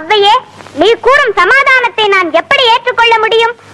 அவ்வையே, நீ கூறும் சமாதானத்தை நான் எப்படி ஏற்றுக்கொள்ள முடியும்?